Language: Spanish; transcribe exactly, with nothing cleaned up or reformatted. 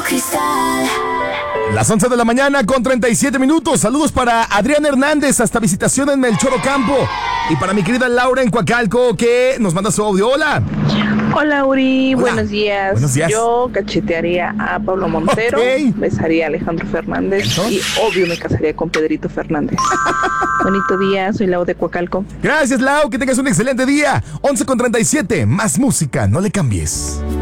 Cristal. Las once de la mañana con treinta y siete minutos. Saludos para Adrián Hernández hasta Visitación en Melchor Ocampo. Y para mi querida Laura en Coacalco, que nos manda su audio. Hola. Hola Uri, Hola. Buenos días. Buenos días. Yo cachetearía a Pablo Montero, Ok. besaría a Alejandro Fernández ¿Entonces? y obvio me casaría con Pedrito Fernández. Bonito día, soy Lau de Coacalco. Gracias, Lau. Que tengas un excelente día. once con treinta y siete. Más música. No le cambies.